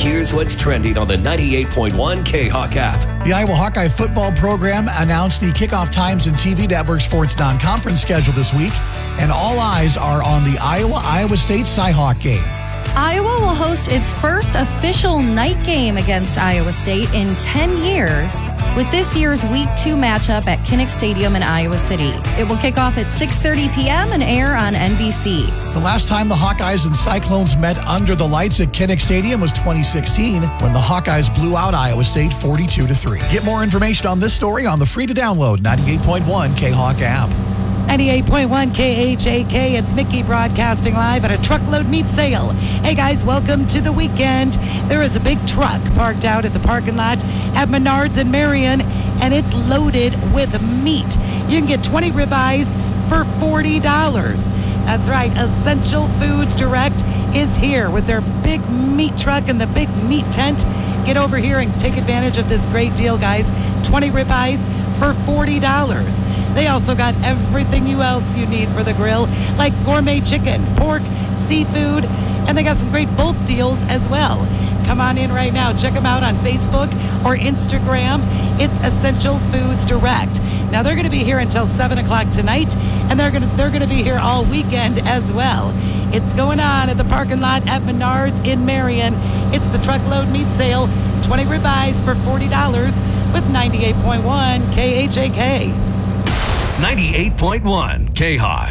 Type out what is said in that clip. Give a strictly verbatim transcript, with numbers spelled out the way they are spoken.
Here's what's trending on the ninety-eight point one K-Hawk app. The Iowa Hawkeye football program announced the kickoff times and T V network for its non-conference schedule this week, and all eyes are on the Iowa-Iowa State Cyhawk game. Iowa will host its first official night game against Iowa State in ten years with this year's Week two matchup at Kinnick Stadium in Iowa City. It will kick off at six thirty p.m. and air on N B C. The last time the Hawkeyes and Cyclones met under the lights at Kinnick Stadium was twenty sixteen, when the Hawkeyes blew out Iowa State forty-two to three. Get more information on this story on the free-to-download ninety-eight point one K-Hawk app. ninety-eight point one K H A K, it's Mickey broadcasting live at a truckload meat sale. Hey guys, welcome to the weekend. There is a big truck parked out at the parking lot at Menards in Marion, and it's loaded with meat. You can get twenty ribeyes for forty dollars. That's right, Essential Foods Direct is here with their big meat truck and the big meat tent. Get over here and take advantage of this great deal, guys. twenty ribeyes for forty dollars. They also got everything you else you need for the grill, like gourmet chicken, pork, seafood, and they got some great bulk deals as well. Come on in right now. Check them out on Facebook or Instagram. It's Essential Foods Direct. Now, they're going to be here until seven o'clock tonight, and they're going to they're going to be here all weekend as well. It's going on at the parking lot at Menards in Marion. It's the truckload meat sale, twenty ribeyes for forty dollars with ninety-eight point one K H A K. ninety-eight point one K-Hawk.